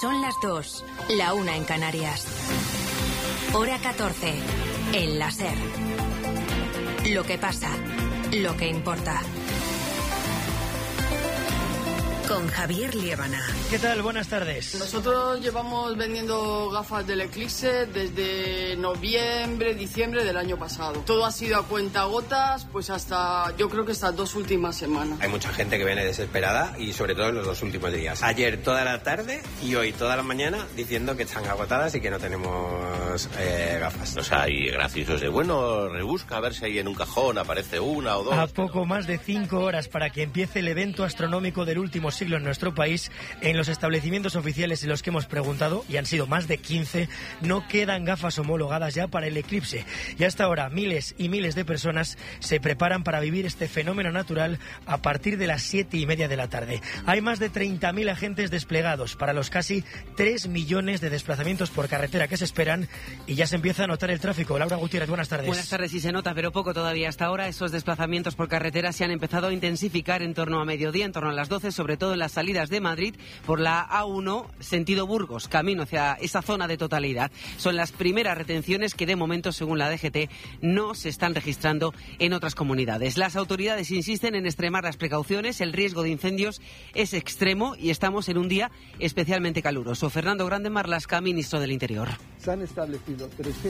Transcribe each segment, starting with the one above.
Son las 2, la 1 en Canarias. Hora 14, en la SER. Lo que pasa, lo que importa. Con Javier Liébana. ¿Qué tal? Buenas tardes. Nosotros llevamos vendiendo gafas del Eclipse desde noviembre, diciembre del año pasado. Todo ha sido a cuentagotas, pues yo creo que estas 2 últimas semanas. Hay mucha gente que viene desesperada y sobre todo en los 2 últimos días. Ayer toda la tarde y hoy toda la mañana diciendo que están agotadas y que no tenemos gafas. O sea, hay graciosos de bueno, rebusca a ver si ahí en un cajón aparece una o dos. A poco más de 5 horas para que empiece el evento astronómico del último siglo en nuestro país, en los establecimientos oficiales en los que hemos preguntado, y han sido más de 15, no quedan gafas homologadas ya para el eclipse. Y hasta ahora miles y miles de personas se preparan para vivir este fenómeno natural a partir de las 7:30 de la tarde. Hay más de 30.000 agentes desplegados para los casi 3 millones de desplazamientos por carretera que se esperan, y ya se empieza a notar el tráfico. Laura Gutiérrez, buenas tardes. Buenas tardes, sí se nota, pero poco todavía. Hasta ahora esos desplazamientos por carretera se han empezado a intensificar en torno a mediodía, en torno a las 12, sobre todo en las salidas de Madrid por la A1 sentido Burgos, camino hacia esa zona de totalidad. Son las primeras retenciones que de momento, según la DGT, no se están registrando en otras comunidades. Las autoridades insisten en extremar las precauciones, el riesgo de incendios es extremo y estamos en un día especialmente caluroso. Fernando Grande Marlaska, ministro del Interior. Se han establecido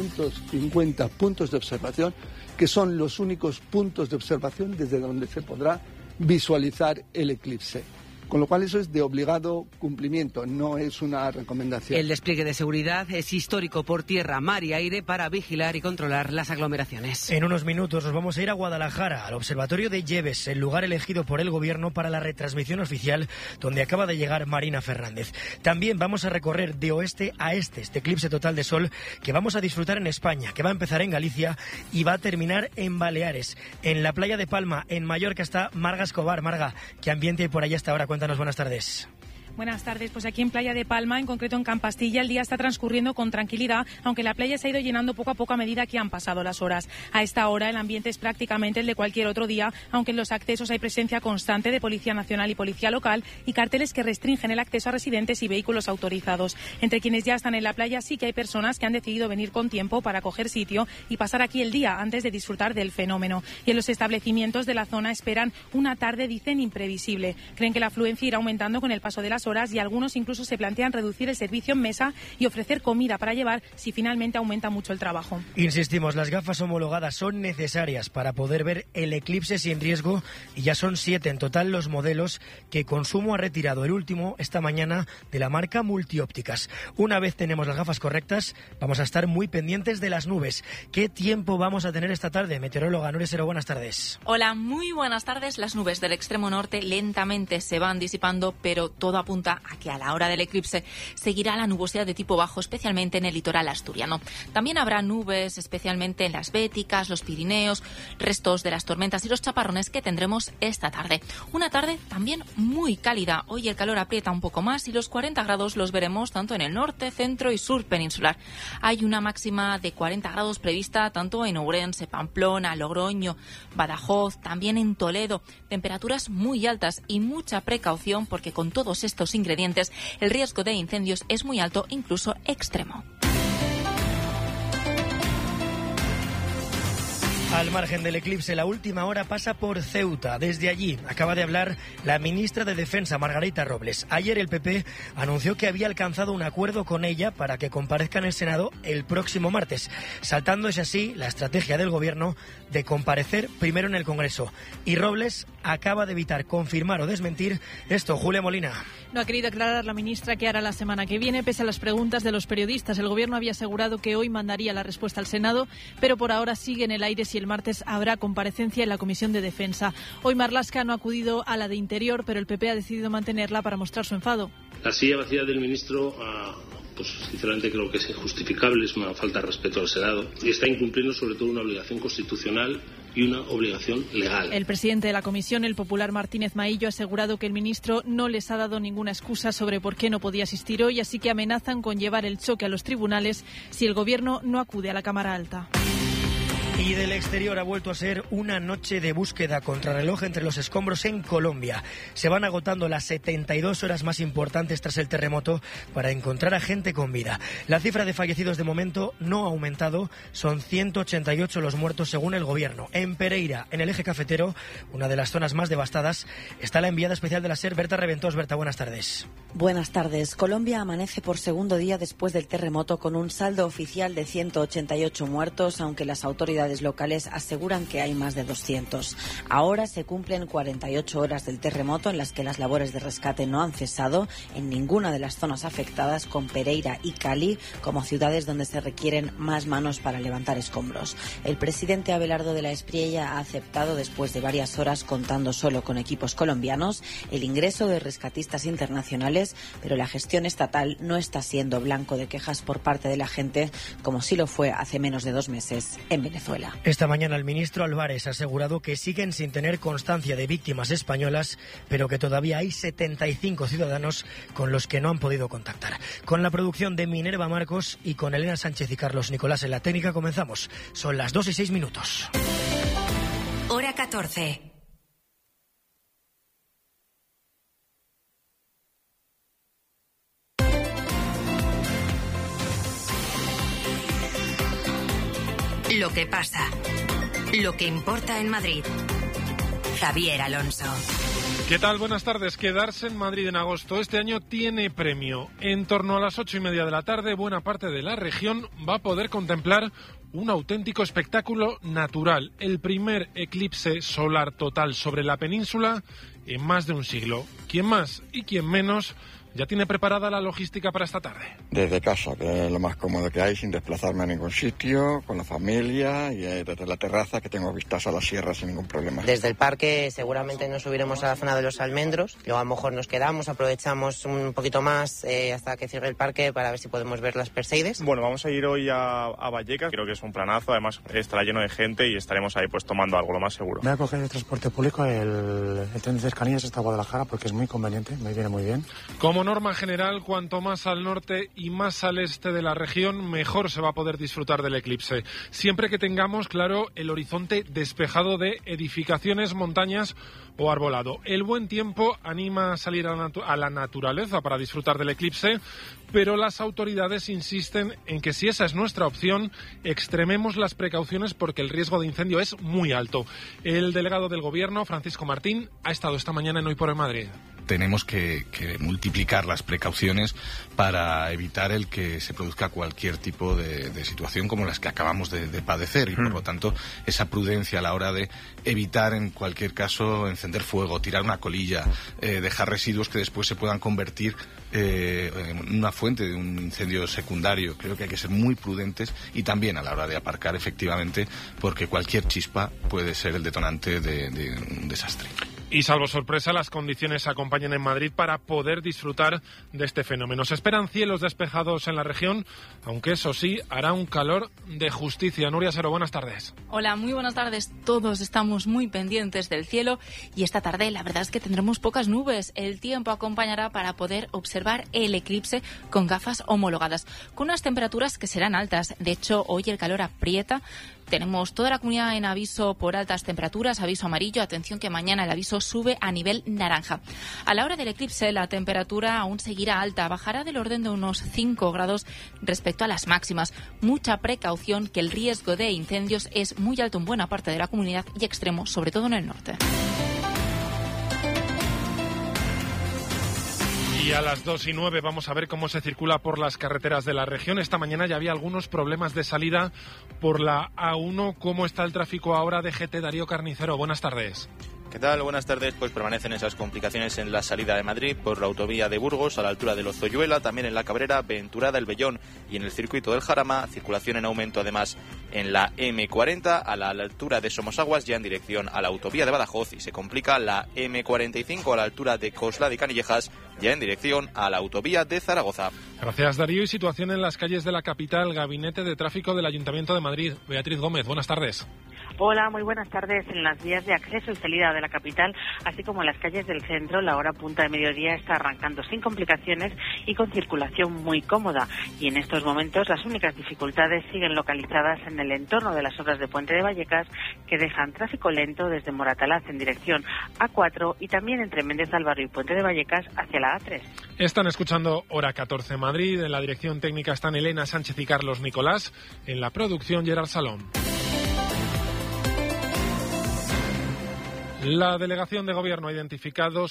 350 puntos de observación, que son los únicos puntos de observación desde donde se podrá visualizar el eclipse. Con lo cual eso es de obligado cumplimiento, no es una recomendación. El despliegue de seguridad es histórico por tierra, mar y aire para vigilar y controlar las aglomeraciones. En unos minutos nos vamos a ir a Guadalajara, al Observatorio de Lleves, el lugar elegido por el Gobierno para la retransmisión oficial, donde acaba de llegar Marina Fernández. También vamos a recorrer de oeste a este eclipse total de sol que vamos a disfrutar en España, que va a empezar en Galicia y va a terminar en Baleares. En la playa de Palma, en Mallorca, está Marga Escobar. Marga, ¿qué ambiente hay por allá hasta ahora? Cuéntanos, buenas tardes. Buenas tardes. Pues aquí en Playa de Palma, en concreto en Campastilla, el día está transcurriendo con tranquilidad, aunque la playa se ha ido llenando poco a poco a medida que han pasado las horas. A esta hora el ambiente es prácticamente el de cualquier otro día, aunque en los accesos hay presencia constante de Policía Nacional y Policía Local y carteles que restringen el acceso a residentes y vehículos autorizados. Entre quienes ya están en la playa sí que hay personas que han decidido venir con tiempo para coger sitio y pasar aquí el día antes de disfrutar del fenómeno. Y en los establecimientos de la zona esperan una tarde, dicen, imprevisible. Creen que la afluencia irá aumentando con el paso de las horas y algunos incluso se plantean reducir el servicio en mesa y ofrecer comida para llevar si finalmente aumenta mucho el trabajo. Insistimos, las gafas homologadas son necesarias para poder ver el eclipse sin riesgo y ya son 7 en total los modelos que Consumo ha retirado, el último esta mañana de la marca Multiópticas. Una vez tenemos las gafas correctas, vamos a estar muy pendientes de las nubes. ¿Qué tiempo vamos a tener esta tarde? Meteoróloga Nuria Sero, buenas tardes. Hola, muy buenas tardes. Las nubes del extremo norte lentamente se van disipando, pero todo apunta a que a la hora del eclipse seguirá la nubosidad de tipo bajo, especialmente en el litoral asturiano. También habrá nubes, especialmente en las Béticas, los Pirineos, restos de las tormentas y los chaparrones que tendremos esta tarde. Una tarde también muy cálida. Hoy el calor aprieta un poco más y los 40 grados los veremos tanto en el norte, centro y sur peninsular. Hay una máxima de 40 grados prevista tanto en Ourense, Pamplona, Logroño, Badajoz, también en Toledo. Temperaturas muy altas y mucha precaución porque con todos estos ingredientes el riesgo de incendios es muy alto, incluso extremo. Al margen del eclipse, la última hora pasa por Ceuta. Desde allí acaba de hablar la ministra de Defensa, Margarita Robles. Ayer el PP anunció que había alcanzado un acuerdo con ella para que comparezca en el Senado el próximo martes, saltándose así la estrategia del Gobierno de comparecer primero en el Congreso. Y Robles acaba de evitar confirmar o desmentir esto. Julia Molina. No ha querido aclarar la ministra qué hará la semana que viene, pese a las preguntas de los periodistas. El Gobierno había asegurado que hoy mandaría la respuesta al Senado, pero por ahora sigue en el aire si el martes habrá comparecencia en la Comisión de Defensa. Hoy Marlaska no ha acudido a la de Interior, pero el PP ha decidido mantenerla para mostrar su enfado. La silla vacía del ministro, pues sinceramente creo que es injustificable, es una falta de respeto al Senado y está incumpliendo sobre todo una obligación constitucional y una obligación legal. El presidente de la comisión, el popular Martínez Maillo, ha asegurado que el ministro no les ha dado ninguna excusa sobre por qué no podía asistir hoy, así que amenazan con llevar el choque a los tribunales si el Gobierno no acude a la Cámara Alta. Y del exterior ha vuelto a ser una noche de búsqueda contrarreloj entre los escombros en Colombia. Se van agotando las 72 horas más importantes tras el terremoto para encontrar a gente con vida. La cifra de fallecidos de momento no ha aumentado, son 188 los muertos según el gobierno. En Pereira, en el eje cafetero, una de las zonas más devastadas, está la enviada especial de la SER, Berta Reventós. Berta, buenas tardes. Buenas tardes. Colombia amanece por segundo día después del terremoto con un saldo oficial de 188 muertos, aunque las autoridades locales aseguran que hay más de 200. Ahora se cumplen 48 horas del terremoto en las que las labores de rescate no han cesado en ninguna de las zonas afectadas, con Pereira y Cali como ciudades donde se requieren más manos para levantar escombros. El presidente Abelardo de la Espriella ha aceptado, después de varias horas contando solo con equipos colombianos, el ingreso de rescatistas internacionales, pero la gestión estatal no está siendo blanco de quejas por parte de la gente, como sí lo fue hace menos de 2 meses en Venezuela. Esta mañana el ministro Álvarez ha asegurado que siguen sin tener constancia de víctimas españolas, pero que todavía hay 75 ciudadanos con los que no han podido contactar. Con la producción de Minerva Marcos y con Elena Sánchez y Carlos Nicolás en la técnica comenzamos. Son las 2:06. Hora 14. Lo que pasa, lo que importa en Madrid. Javier Alonso. ¿Qué tal? Buenas tardes. Quedarse en Madrid en agosto este año tiene premio. En torno a las 8:30 de la tarde, buena parte de la región va a poder contemplar un auténtico espectáculo natural. El primer eclipse solar total sobre la península en más de un siglo. ¿Quién más y quién menos ya tiene preparada la logística para esta tarde? Desde casa, que es lo más cómodo que hay, sin desplazarme a ningún sitio, con la familia, y desde la terraza, que tengo vistas a la sierra sin ningún problema. Desde el parque seguramente nos subiremos a la zona de los almendros, luego a lo mejor nos quedamos, aprovechamos un poquito más hasta que cierre el parque para ver si podemos ver las Perseides. Bueno, vamos a ir hoy a Vallecas, creo que es un planazo, además estará lleno de gente y estaremos ahí pues tomando algo, lo más seguro. Voy a coger el transporte público, el tren de cercanías hasta Guadalajara, porque es muy conveniente, me viene muy bien. Como norma general, cuanto más al norte y más al este de la región, mejor se va a poder disfrutar del eclipse. Siempre que tengamos, claro, el horizonte despejado de edificaciones, montañas o arbolado. El buen tiempo anima a salir a la naturaleza para disfrutar del eclipse, pero las autoridades insisten en que si esa es nuestra opción, extrememos las precauciones porque el riesgo de incendio es muy alto. El delegado del Gobierno, Francisco Martín, ha estado esta mañana en Hoy por el Madrid. Tenemos que multiplicar las precauciones para evitar el que se produzca cualquier tipo de situación como las que acabamos de padecer y por lo tanto esa prudencia a la hora de evitar en cualquier caso encender fuego, tirar una colilla, dejar residuos que después se puedan convertir en una fuente de un incendio secundario. Creo que hay que ser muy prudentes y también a la hora de aparcar, efectivamente, porque cualquier chispa puede ser el detonante de un desastre. Y salvo sorpresa, las condiciones acompañan en Madrid para poder disfrutar de este fenómeno. Se esperan cielos despejados en la región, aunque eso sí, hará un calor de justicia. Nuria Sero, buenas tardes. Hola, muy buenas tardes. Todos estamos muy pendientes del cielo y esta tarde la verdad es que tendremos pocas nubes. El tiempo acompañará para poder observar el eclipse con gafas homologadas, con unas temperaturas que serán altas. De hecho, hoy el calor aprieta. Tenemos toda la comunidad en aviso por altas temperaturas, aviso amarillo. Atención que mañana el aviso sube a nivel naranja. A la hora del eclipse la temperatura aún seguirá alta, bajará del orden de unos 5 grados respecto a las máximas. Mucha precaución, que el riesgo de incendios es muy alto en buena parte de la comunidad y extremo, sobre todo en el norte. Y a las 2:09 vamos a ver cómo se circula por las carreteras de la región. Esta mañana ya había algunos problemas de salida por la A1. ¿Cómo está el tráfico ahora? DGT, Darío Carnicero, buenas tardes. ¿Qué tal? Buenas tardes. Pues permanecen esas complicaciones en la salida de Madrid por la autovía de Burgos a la altura de Lozoyuela, también en la Cabrera, Venturada, El Vellón y en el circuito del Jarama. Circulación en aumento además en la M40 a la altura de Somosaguas, ya en dirección a la autovía de Badajoz, y se complica la M45 a la altura de Coslada y Canillejas, ya en dirección a la autovía de Zaragoza. Gracias, Darío. Y situación en las calles de la capital. Gabinete de Tráfico del Ayuntamiento de Madrid. Beatriz Gómez, buenas tardes. Hola, muy buenas tardes. En las vías de acceso y salida de la capital, así como en las calles del centro, la hora punta de mediodía está arrancando sin complicaciones y con circulación muy cómoda. Y en estos momentos las únicas dificultades siguen localizadas en el entorno de las obras de Puente de Vallecas, que dejan tráfico lento desde Moratalaz en dirección A4 y también entre Méndez Álvaro y Puente de Vallecas hacia la A3. Están escuchando Hora 14 Madrid. En la dirección técnica están Elena Sánchez y Carlos Nicolás. En la producción, Gerard Salón. La delegación de Gobierno ha identificado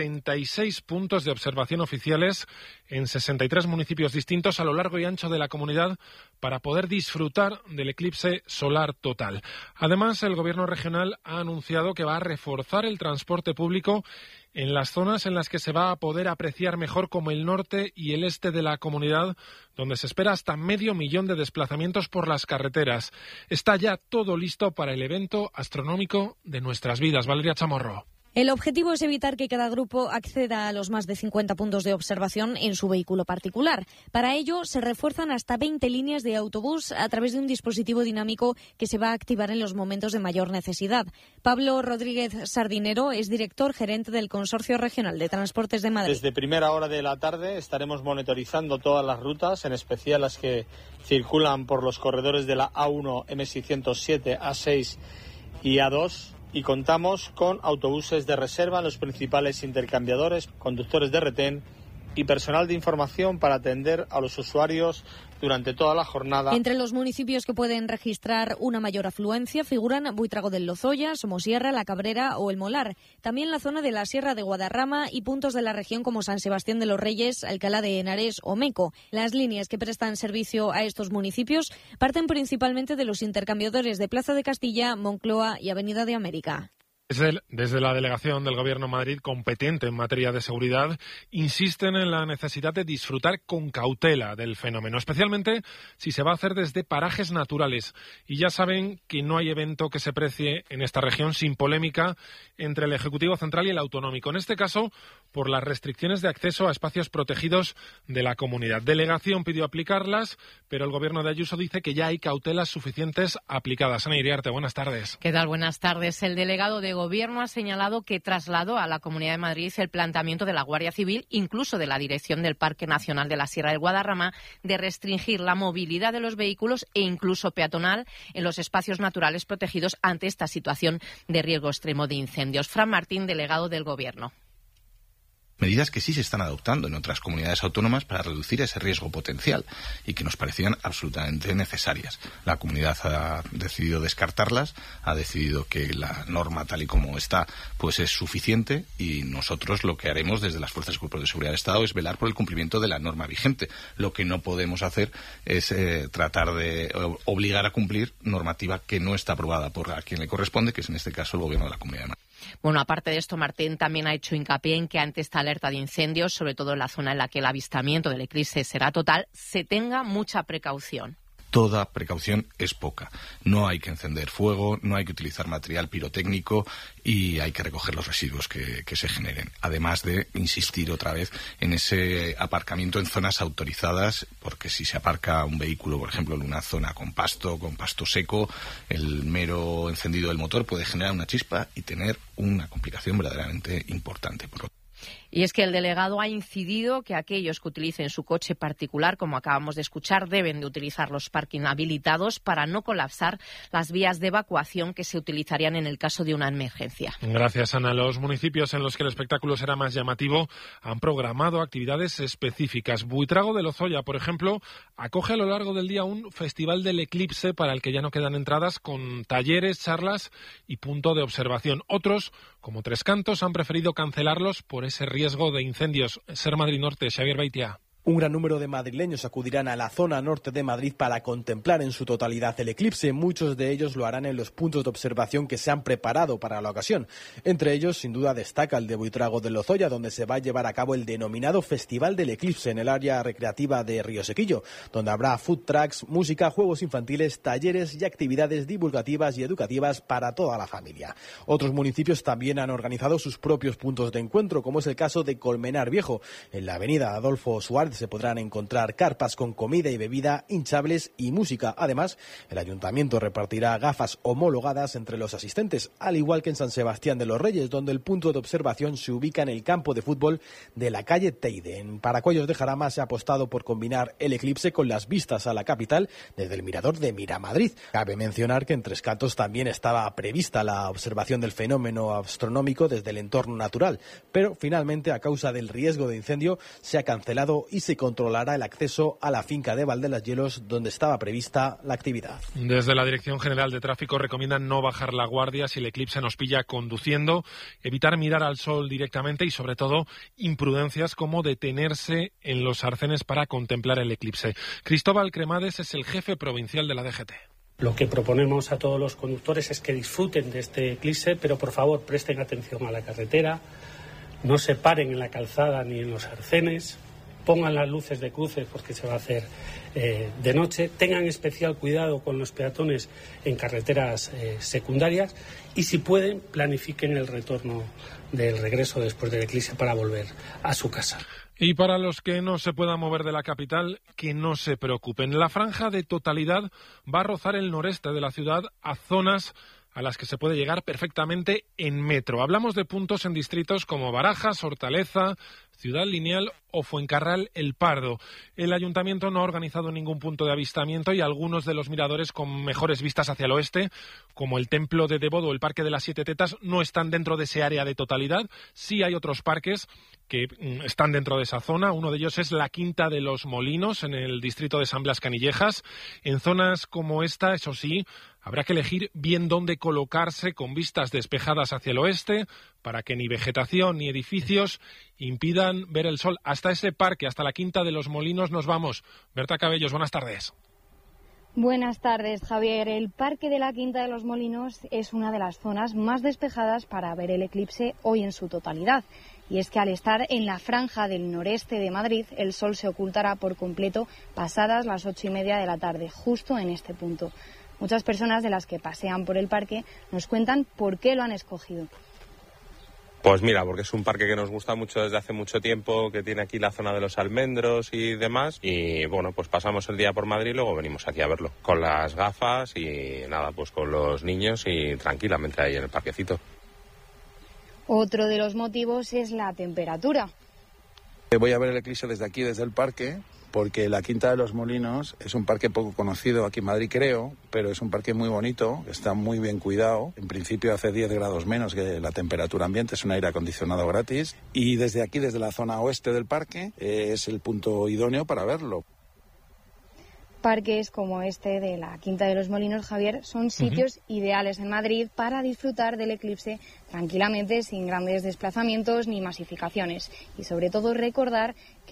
66 puntos de observación oficiales en 63 municipios distintos a lo largo y ancho de la comunidad para poder disfrutar del eclipse solar total. Además, el Gobierno regional ha anunciado que va a reforzar el transporte público en las zonas en las que se va a poder apreciar mejor, como el norte y el este de la comunidad, donde se espera hasta 500.000 de desplazamientos por las carreteras. Está ya todo listo para el evento astronómico de nuestras vidas. Valeria Chamorro. El objetivo es evitar que cada grupo acceda a los más de 50 puntos de observación en su vehículo particular. Para ello, se refuerzan hasta 20 líneas de autobús a través de un dispositivo dinámico que se va a activar en los momentos de mayor necesidad. Pablo Rodríguez Sardinero es director gerente del Consorcio Regional de Transportes de Madrid. Desde primera hora de la tarde estaremos monitorizando todas las rutas, en especial las que circulan por los corredores de la A1, M607, A6 y A2. Y contamos con autobuses de reserva en los principales intercambiadores, conductores de retén y personal de información para atender a los usuarios durante toda la jornada. Entre los municipios que pueden registrar una mayor afluencia figuran Buitrago del Lozoya, Somosierra, La Cabrera o El Molar. También la zona de la Sierra de Guadarrama y puntos de la región como San Sebastián de los Reyes, Alcalá de Henares o Meco. Las líneas que prestan servicio a estos municipios parten principalmente de los intercambiadores de Plaza de Castilla, Moncloa y Avenida de América. Desde la delegación del Gobierno de Madrid, competente en materia de seguridad, insisten en la necesidad de disfrutar con cautela del fenómeno, especialmente si se va a hacer desde parajes naturales. Y ya saben que no hay evento que se precie en esta región sin polémica entre el Ejecutivo Central y el Autonómico. En este caso, por las restricciones de acceso a espacios protegidos de la comunidad. Delegación pidió aplicarlas, pero el Gobierno de Ayuso dice que ya hay cautelas suficientes aplicadas. Ana Iriarte, buenas tardes. ¿Qué tal? Buenas tardes. El delegado de Gobierno ha señalado que trasladó a la Comunidad de Madrid el planteamiento de la Guardia Civil, incluso de la dirección del Parque Nacional de la Sierra del Guadarrama, de restringir la movilidad de los vehículos e incluso peatonal en los espacios naturales protegidos ante esta situación de riesgo extremo de incendios. Fran Martín, delegado del Gobierno. Medidas que sí se están adoptando en otras comunidades autónomas para reducir ese riesgo potencial y que nos parecían absolutamente necesarias. La comunidad ha decidido descartarlas, ha decidido que la norma tal y como está pues es suficiente, y nosotros lo que haremos desde las Fuerzas y Cuerpos de Seguridad del Estado es velar por el cumplimiento de la norma vigente. Lo que no podemos hacer es tratar de obligar a cumplir normativa que no está aprobada por a quien le corresponde, que es en este caso el Gobierno de la Comunidad de Madrid. Bueno, aparte de esto, Martín también ha hecho hincapié en que ante esta alerta de incendios, sobre todo en la zona en la que el avistamiento del eclipse será total, se tenga mucha precaución. Toda precaución es poca. No hay que encender fuego, no hay que utilizar material pirotécnico y hay que recoger los residuos que se generen. Además de insistir otra vez en ese aparcamiento en zonas autorizadas, porque si se aparca un vehículo, por ejemplo, en una zona con pasto seco, el mero encendido del motor puede generar una chispa y tener una complicación verdaderamente importante. Y es que el delegado ha incidido que aquellos que utilicen su coche particular, como acabamos de escuchar, deben de utilizar los parking habilitados para no colapsar las vías de evacuación que se utilizarían en el caso de una emergencia. Gracias, Ana. Los municipios en los que el espectáculo será más llamativo han programado actividades específicas. Buitrago de Lozoya, por ejemplo, acoge a lo largo del día un festival del eclipse para el que ya no quedan entradas, con talleres, charlas y punto de observación. Otros, como Tres Cantos, han preferido cancelarlos por ese riesgo de incendios. Ser Madrid Norte, Xavier Baitia. Un gran número de madrileños acudirán a la zona norte de Madrid para contemplar en su totalidad el eclipse. Muchos de ellos lo harán en los puntos de observación que se han preparado para la ocasión. Entre ellos, sin duda, destaca el de Buitrago de Lozoya, donde se va a llevar a cabo el denominado Festival del Eclipse en el área recreativa de Río Sequillo, donde habrá food trucks, música, juegos infantiles, talleres y actividades divulgativas y educativas para toda la familia. Otros municipios también han organizado sus propios puntos de encuentro, como es el caso de Colmenar Viejo, en la avenida Adolfo Suárez se podrán encontrar carpas con comida y bebida, hinchables y música. Además, el ayuntamiento repartirá gafas homologadas entre los asistentes, al igual que en San Sebastián de los Reyes, donde el punto de observación se ubica en el campo de fútbol de la calle Teide. En Paracuellos de Jarama se ha apostado por combinar el eclipse con las vistas a la capital desde el mirador de Miramadrid. Cabe mencionar que en Tres Cantos también estaba prevista la observación del fenómeno astronómico desde el entorno natural, pero finalmente, a causa del riesgo de incendio, se ha cancelado y se controlará el acceso a la finca de Valdelas-Hielos, donde estaba prevista la actividad. Desde la Dirección General de Tráfico recomiendan no bajar la guardia si el eclipse nos pilla conduciendo, evitar mirar al sol directamente y, sobre todo, imprudencias como detenerse en los arcenes para contemplar el eclipse. Cristóbal Cremades es el jefe provincial de la DGT. Lo que proponemos a todos los conductores es que disfruten de este eclipse, pero por favor presten atención a la carretera, no se paren en la calzada ni en los arcenes, pongan las luces de cruces porque se va a hacer de noche, tengan especial cuidado con los peatones en carreteras secundarias y, si pueden, planifiquen el retorno del regreso después del eclipse para volver a su casa. Y para los que no se puedan mover de la capital, que no se preocupen. La franja de totalidad va a rozar el noreste de la ciudad a zonas a las que se puede llegar perfectamente en metro. Hablamos de puntos en distritos como Barajas, Hortaleza, Ciudad Lineal o Fuencarral El Pardo. El ayuntamiento no ha organizado ningún punto de avistamiento y algunos de los miradores con mejores vistas hacia el oeste, como el Templo de Devot o el Parque de las Siete Tetas, no están dentro de ese área de totalidad. Sí hay otros parques que están dentro de esa zona. Uno de ellos es la Quinta de los Molinos, en el distrito de San Blas Canillejas. En zonas como esta, eso sí, habrá que elegir bien dónde colocarse con vistas despejadas hacia el oeste para que ni vegetación ni edificios impidan ver el sol. Hasta ese parque, hasta la Quinta de los Molinos nos vamos. Berta Cabellos, buenas tardes. Buenas tardes, Javier. El Parque de la Quinta de los Molinos es una de las zonas más despejadas para ver el eclipse hoy en su totalidad. Y es que al estar en la franja del noreste de Madrid, el sol se ocultará por completo pasadas las 8:30 de la tarde, justo en este punto. Muchas personas de las que pasean por el parque nos cuentan por qué lo han escogido. Pues mira, porque es un parque que nos gusta mucho desde hace mucho tiempo, que tiene aquí la zona de los almendros y demás. Y bueno, pues pasamos el día por Madrid y luego venimos aquí a verlo. Con las gafas y nada, pues con los niños y tranquilamente ahí en el parquecito. Otro de los motivos es la temperatura. Voy a ver el eclipse desde aquí, desde el parque, porque la Quinta de los Molinos es un parque poco conocido aquí en Madrid, creo, pero es un parque muy bonito, está muy bien cuidado. En principio hace 10 grados menos que la temperatura ambiente, es un aire acondicionado gratis. Y desde aquí, desde la zona oeste del parque, es el punto idóneo para verlo. Parques como este de la Quinta de los Molinos, Javier, son sitios ideales en Madrid para disfrutar del eclipse tranquilamente, sin grandes desplazamientos ni masificaciones. Y sobre todo recordar que